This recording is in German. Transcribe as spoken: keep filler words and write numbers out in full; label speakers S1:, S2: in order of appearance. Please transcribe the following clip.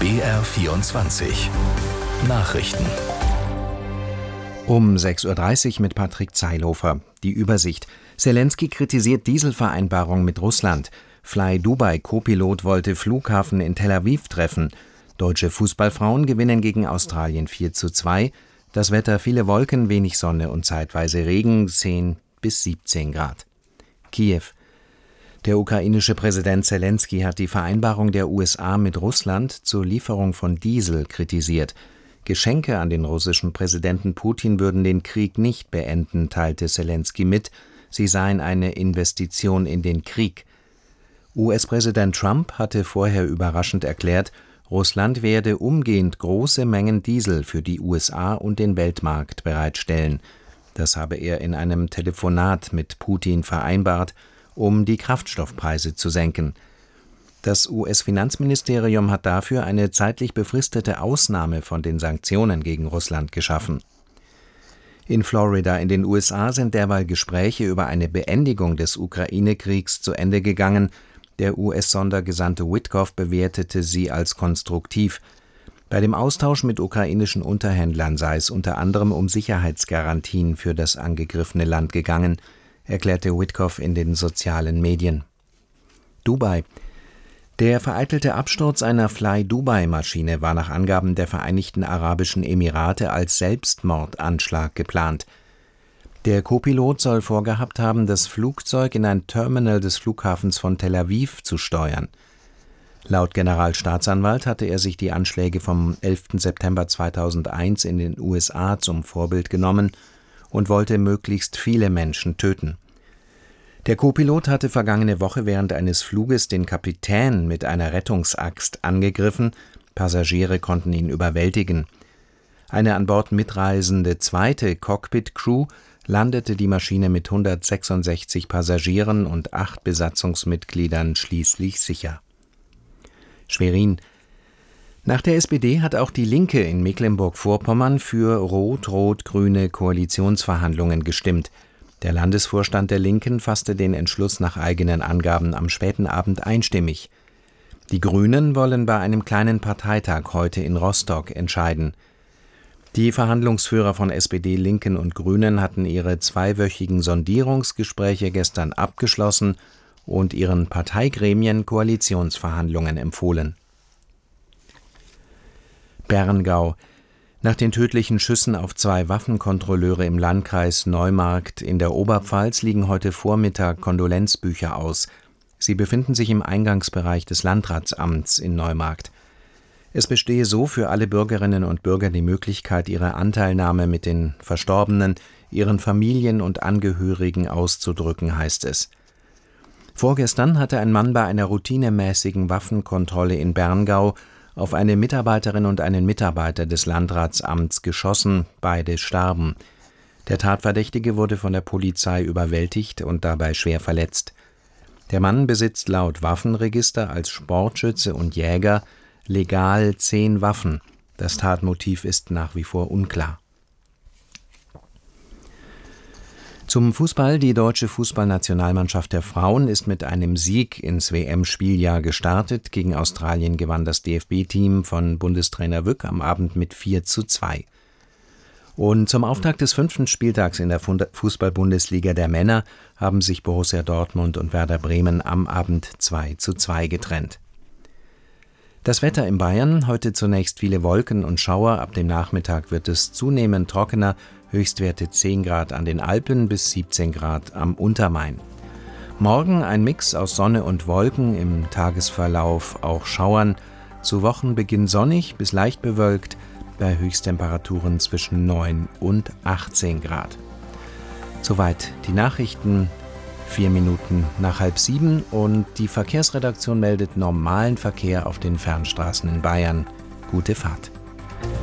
S1: B R vierundzwanzig Nachrichten.
S2: Um sechs Uhr dreißig mit Patrick Zeilhofer. Die Übersicht. Selenskyj kritisiert Dieselvereinbarung mit Russland. Fly Dubai-Co-Pilot wollte Flughafen in Tel Aviv treffen. Deutsche Fußballfrauen gewinnen gegen Australien vier zu zwei. Das Wetter: viele Wolken, wenig Sonne und zeitweise Regen, zehn bis siebzehn Grad. Kiew. Der ukrainische Präsident Selenskyj hat die Vereinbarung der U S A mit Russland zur Lieferung von Diesel kritisiert. Geschenke an den russischen Präsidenten Putin würden den Krieg nicht beenden, teilte Selenskyj mit. Sie seien eine Investition in den Krieg. U S-Präsident Trump hatte vorher überraschend erklärt, Russland werde umgehend große Mengen Diesel für die U S A und den Weltmarkt bereitstellen. Das habe er in einem Telefonat mit Putin vereinbart, um die Kraftstoffpreise zu senken. Das U S-Finanzministerium hat dafür eine zeitlich befristete Ausnahme von den Sanktionen gegen Russland geschaffen. In Florida in den U S A sind derweil Gespräche über eine Beendigung des Ukraine-Kriegs zu Ende gegangen. Der U S-Sondergesandte Witkoff bewertete sie als konstruktiv. Bei dem Austausch mit ukrainischen Unterhändlern sei es unter anderem um Sicherheitsgarantien für das angegriffene Land gegangen, erklärte Witkoff in den sozialen Medien. Dubai. Der vereitelte Absturz einer Fly-Dubai-Maschine war nach Angaben der Vereinigten Arabischen Emirate als Selbstmordanschlag geplant. Der Co-Pilot soll vorgehabt haben, das Flugzeug in ein Terminal des Flughafens von Tel Aviv zu steuern. Laut Generalstaatsanwalt hatte er sich die Anschläge vom elften September zweitausendeins in den U S A zum Vorbild genommen und wollte möglichst viele Menschen töten. Der Co-Pilot hatte vergangene Woche während eines Fluges den Kapitän mit einer Rettungsaxt angegriffen. Passagiere konnten ihn überwältigen. Eine an Bord mitreisende zweite Cockpit-Crew landete die Maschine mit hundertsechsundsechzig Passagieren und acht Besatzungsmitgliedern schließlich sicher. Schwerin. Nach der S P D hat auch die Linke in Mecklenburg-Vorpommern für rot-rot-grüne Koalitionsverhandlungen gestimmt. Der Landesvorstand der Linken fasste den Entschluss nach eigenen Angaben am späten Abend einstimmig. Die Grünen wollen bei einem kleinen Parteitag heute in Rostock entscheiden. Die Verhandlungsführer von S P D, Linken und Grünen hatten ihre zweiwöchigen Sondierungsgespräche gestern abgeschlossen und ihren Parteigremien Koalitionsverhandlungen empfohlen. Berngau. Nach den tödlichen Schüssen auf zwei Waffenkontrolleure im Landkreis Neumarkt in der Oberpfalz liegen heute Vormittag Kondolenzbücher aus. Sie befinden sich im Eingangsbereich des Landratsamts in Neumarkt. Es bestehe so für alle Bürgerinnen und Bürger die Möglichkeit, ihre Anteilnahme mit den Verstorbenen, ihren Familien und Angehörigen auszudrücken, heißt es. Vorgestern hatte ein Mann bei einer routinemäßigen Waffenkontrolle in Berngau auf eine Mitarbeiterin und einen Mitarbeiter des Landratsamts geschossen, beide starben. Der Tatverdächtige wurde von der Polizei überwältigt und dabei schwer verletzt. Der Mann besitzt laut Waffenregister als Sportschütze und Jäger legal zehn Waffen. Das Tatmotiv ist nach wie vor unklar. Zum Fußball. Die deutsche Fußballnationalmannschaft der Frauen ist mit einem Sieg ins W M-Spieljahr gestartet. Gegen Australien gewann das D F B-Team von Bundestrainer Wück am Abend mit vier zu zwei. Und zum Auftakt des fünften Spieltags in der Fußball-Bundesliga der Männer haben sich Borussia Dortmund und Werder Bremen am Abend zwei zu zwei getrennt. Das Wetter in Bayern: heute zunächst viele Wolken und Schauer, ab dem Nachmittag wird es zunehmend trockener, Höchstwerte zehn Grad an den Alpen bis siebzehn Grad am Untermain. Morgen ein Mix aus Sonne und Wolken, im Tagesverlauf auch Schauern, zu Wochenbeginn sonnig bis leicht bewölkt, bei Höchsttemperaturen zwischen neun und achtzehn Grad. Soweit die Nachrichten. Vier Minuten nach halb sieben und die Verkehrsredaktion meldet normalen Verkehr auf den Fernstraßen in Bayern. Gute Fahrt.